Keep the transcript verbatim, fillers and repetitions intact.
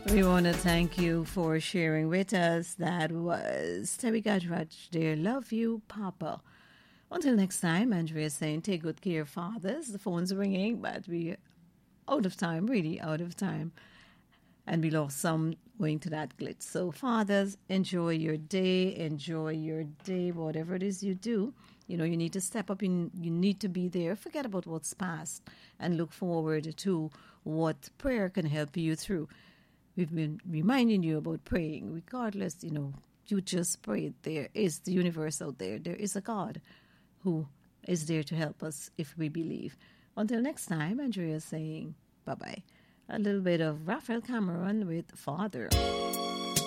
We want to thank you for sharing with us. That was Terry Gadrach, dear. Love you, Papa. Until next time, Andrea saying, take good care, fathers. The phone's ringing, but we out of time, really out of time. And we lost some going to that glitch. So, fathers, enjoy your day. Enjoy your day, whatever it is you do. You know, you need to step up. You, you need to be there. Forget about what's past and look forward to what prayer can help you through. We've been reminding you about praying. Regardless, you know, you just pray. There is the universe out there. There is a God who is there to help us if we believe. Until next time, Andrea saying bye-bye. A little bit of Raphael Cameron with Father.